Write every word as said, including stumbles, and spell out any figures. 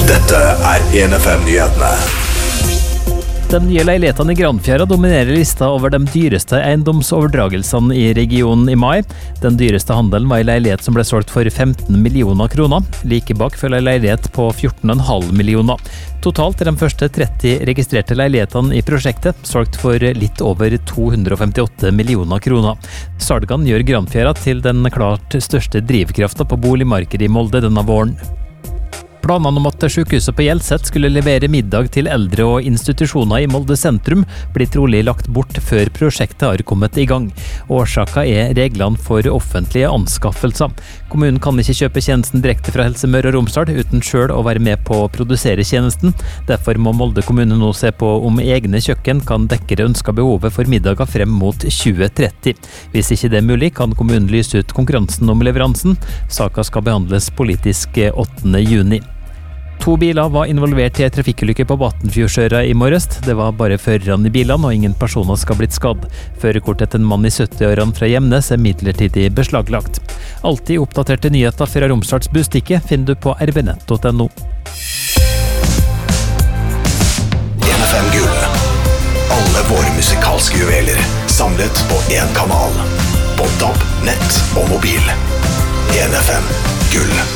Dette er en F M-nyhetene. De nye leilighetene i Granfjæra dominerer lista over de dyreste eiendomsoverdragelsene i regionen i mai. Den dyreste handelen var en leilighet som ble solgt for femten millioner kroner. Like bak følger en leilighet på fjorten komma fem millioner. Totalt er de første tretti registrerte leilighetene i prosjektet solgt for litt over to hundre femtiåtte millioner kroner. Salgene gjør Granfjæra til den klart største drivkraften på boligmarkedet i Molde denne våren. Planene om at sykehuset på Hjelset skulle levere middag til eldre og institusjoner i Molde sentrum blir trolig lagt bort før prosjektet har kommet i gang. Årsaken er reglene for offentlige anskaffelser. Kommunen kan ikke kjøpe tjenesten direkte fra Helse Møre og Romsdal uten selv å være med på å produsere tjenesten. Derfor må Molde kommune nå se på om egne kjøkken kan dekke det ønskede behovet for middager frem mot tjue tretti. Hvis ikke det er mulig, kan kommunen lyse ut konkurransen om leveransen. Saken skal behandles politisk åttende juni. To biler var involvert i en trafikkulykke på Batnfjordsøra i morges. Det var bare førerne i bilene, og ingen personer skal ha blitt skadd. Førerkortet til en mann i sytti-årene fra Gjemnes er midlertidig beslaglagt. Alltid oppdaterte nyheter fra Romsdals Bustikke finner du på r b nett punktum no. en F M-gull. Alle våre musikalske juveler samlet på én kanal. På D A B, nett og mobil. en F M-gull.